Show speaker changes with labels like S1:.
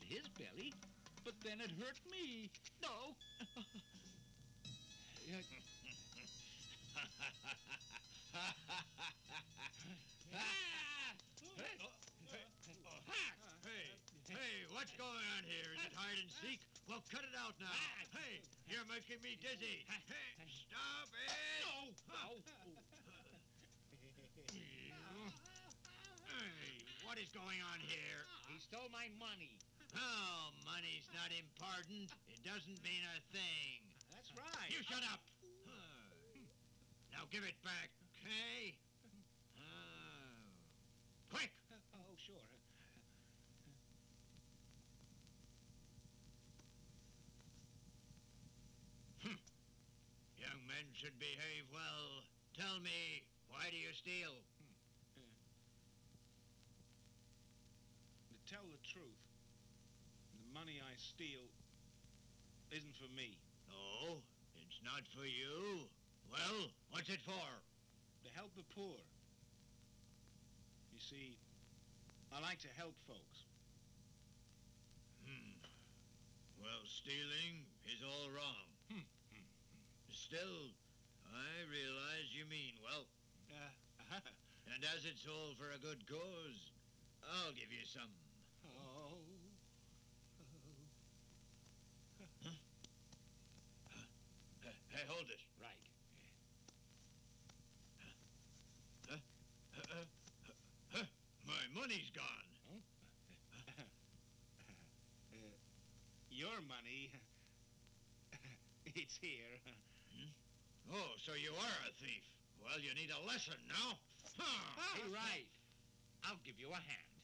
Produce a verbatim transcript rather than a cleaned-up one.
S1: his belly, but then it hurt me. No.
S2: Hey, hey, what's going on here? Is it hide and seek? Well, cut it out now. Hey, you're making me dizzy. Hey, stop it!
S1: No.
S2: Hey, what is going on here?
S1: He stole my money.
S2: Oh, money's not important. It doesn't mean a thing.
S1: That's right.
S2: You shut up! Now give it back, okay? Oh. Quick!
S1: Oh, sure.
S2: Young men should behave well. Tell me, why do you steal?
S3: To tell the truth, the money I steal isn't for me.
S2: No, it's not for you. Well, what's it for?
S3: To help the poor. You see, I like to help folks.
S2: Hmm. Well, stealing is all wrong.
S3: Hmm.
S2: Still, I realize you mean well.
S3: Uh,
S2: And as it's all for a good cause, I'll give you some.
S3: oh.
S2: Hey, hold it.
S1: Right.
S2: My money's gone.
S3: Uh, your money, it's here.
S2: Oh, so you are a thief. Well, you need a lesson now.
S1: Hey, right. I'll give you a hand.